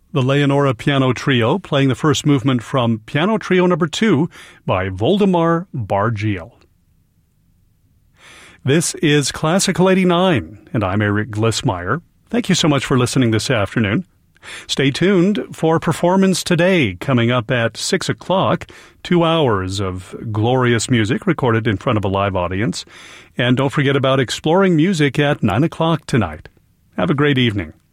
the Leonora Piano Trio playing the first movement from Piano Trio No. 2 by Voldemar Bargiel. This is Classical 89, and I'm Eric Glissmeyer. Thank you so much for listening this afternoon. Stay tuned for Performance Today, coming up at 6 o'clock, 2 hours of glorious music recorded in front of a live audience. And don't forget about Exploring Music at 9 o'clock tonight. Have a great evening.